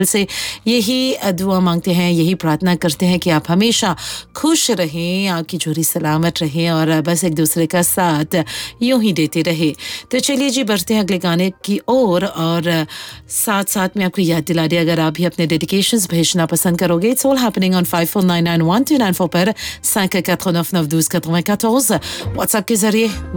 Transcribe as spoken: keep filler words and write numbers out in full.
से यही अ, दुआ मांगते हैं, यही प्रार्थना करते हैं कि आप हमेशा खुश रहें, आपकी जोड़ी सलामत रहे और अ, बस एक-दूसरे का साथ यूँ ही देते रहे। तो चलिए जी बढ़ते हैं अगले गाने की ओर और साथ-साथ में आपको याद दिला दें अगर आप भी अपने डेडिकेशंस भेजना पसंद करोगे, it's all happening on five four nine nine one two nine four पर cinq quatre neuf neuf douze quatre-vingt-quatorze WhatsApp के ज़रिए